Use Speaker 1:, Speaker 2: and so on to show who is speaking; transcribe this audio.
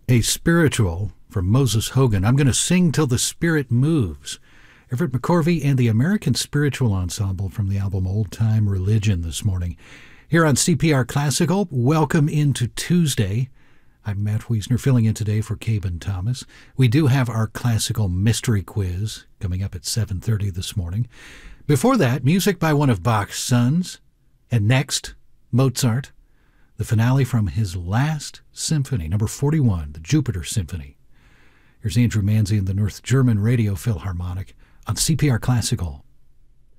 Speaker 1: A spiritual from Moses Hogan. I'm going to sing till the spirit moves. Everett McCorvey and the American Spiritual Ensemble from the album Old Time Religion this morning. Here on CPR Classical, welcome into Tuesday. I'm Matt Wiesner filling in today for Caben Thomas. We do have our classical mystery quiz coming up at 7:30 this morning. Before that, music by one of Bach's sons. And next, Mozart, the finale from his last symphony, number 41, the Jupiter Symphony. Here's Andrew Manzi and the North German Radio Philharmonic on CPR Classical.